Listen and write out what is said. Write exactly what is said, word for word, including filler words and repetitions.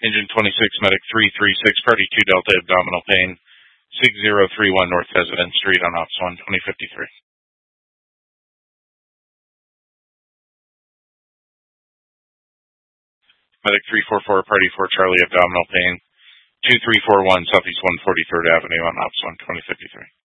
Engine twenty-six, Medic three three six, Party two Delta, abdominal pain, six zero three one North President Street on Ops one, twenty fifty-three. Medic three four four, Party four Charlie, abdominal pain, two three four one Southeast one forty-third Avenue on Ops one, twenty fifty-three.